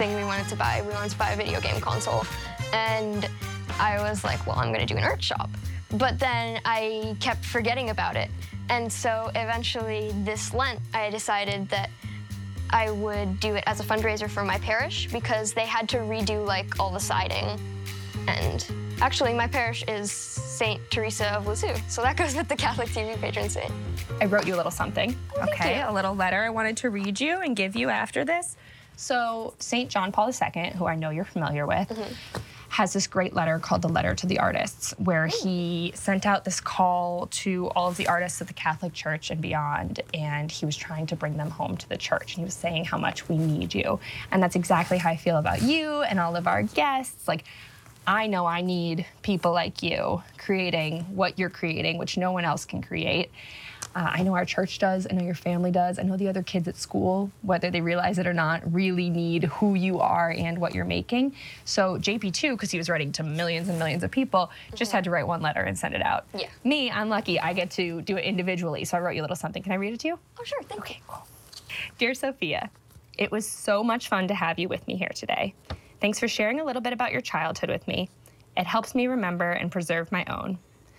thing we wanted to buy. We wanted to buy a video game console. And I was like, well, I'm gonna do an art shop. But then I kept forgetting about it. And so eventually this Lent, I decided that I would do it as a fundraiser for my parish because they had to redo like all the siding. And actually my parish is St. Teresa of Lisieux, so that goes with the Catholic TV patron saint. I wrote you a little something. Oh, okay, thank you. a little letter I wanted to read you and give you after this. So St. John Paul II, who I know you're familiar with, has this great letter called the Letter to the Artists, where he sent out this call to all of the artists of the Catholic Church and beyond, and he was trying to bring them home to the church. And he was saying how much we need you. And that's exactly how I feel about you and all of our guests. Like, I know I need people like you creating what you're creating, which no one else can create. I know our church does, I know your family does, I know the other kids at school, whether they realize it or not, really need who you are and what you're making. So JP too, because he was writing to millions and millions of people, just had to write one letter and send it out. Yeah. Me, I'm lucky, I get to do it individually, so I wrote you a little something. Can I read it to you? Oh, sure, thank you. Cool. Dear Sophia, it was so much fun to have you with me here today. Thanks for sharing a little bit about your childhood with me. It helps me remember and preserve my own.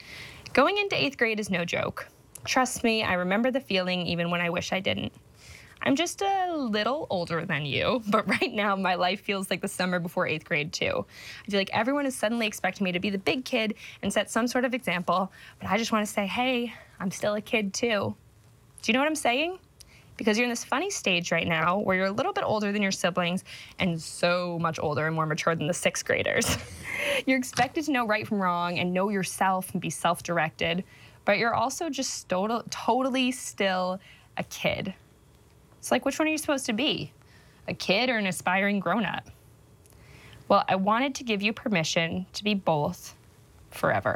Going into 8th grade is no joke. Trust me, I remember the feeling even when I wish I didn't. I'm just a little older than you, but right now my life feels like the summer before 8th grade too. I feel like everyone is suddenly expecting me to be the big kid and set some sort of example, but I just want to say, hey, I'm still a kid too. Do you know what I'm saying? Because you're in this funny stage right now where you're a little bit older than your siblings and so much older and more mature than the 6th graders. You're expected to know right from wrong and know yourself and be self-directed, but you're also just totally still a kid. It's like, which one are you supposed to be? A kid or an aspiring grown-up? Well, I wanted to give you permission to be both forever.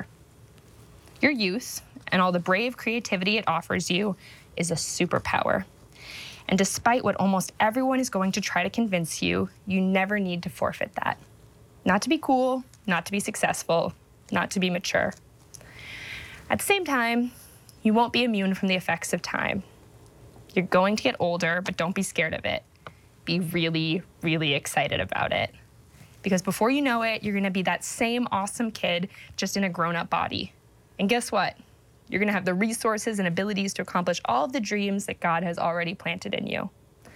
Your youth and all the brave creativity it offers you is a superpower. And despite what almost everyone is going to try to convince you, you never need to forfeit that. Not to be cool, not to be successful, not to be mature. At the same time, you won't be immune from the effects of time. You're going to get older, but don't be scared of it. Be really, really excited about it. Because before you know it, you're gonna be that same awesome kid, just in a grown-up body. And guess what? You're gonna have the resources and abilities to accomplish all of the dreams that God has already planted in you.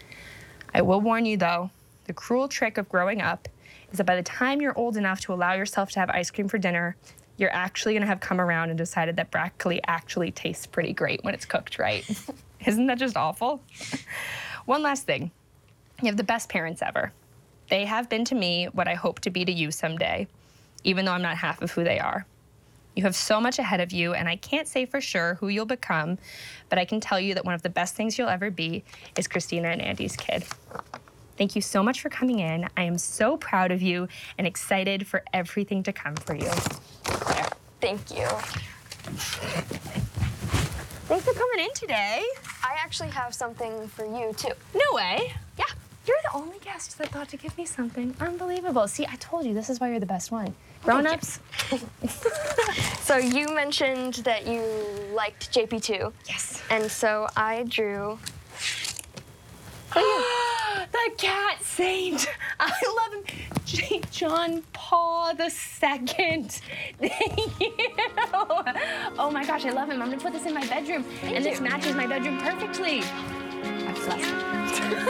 I will warn you though, the cruel trick of growing up is that by the time you're old enough to allow yourself to have ice cream for dinner, you're actually gonna have come around and decided that broccoli actually tastes pretty great when it's cooked right. Isn't that just awful? One last thing, you have the best parents ever. They have been to me what I hope to be to you someday, even though I'm not half of who they are. You have so much ahead of you, and I can't say for sure who you'll become, but I can tell you that one of the best things you'll ever be is Christina and Andy's kid. Thank you so much for coming in. I am so proud of you and excited for everything to come for you. There. Thank you. Thanks for coming in today. I actually have something for you too. No way. Yeah. You're the only guest that thought to give me something. Unbelievable. See, I told you, this is why you're the best one. Grown-ups. So you mentioned that you liked JP2. Yes. And so I drew The cat saint. I love him. John Paul II. Thank you. Oh my gosh, I love him. I'm gonna put this in my bedroom. And this matches my bedroom perfectly. That's last.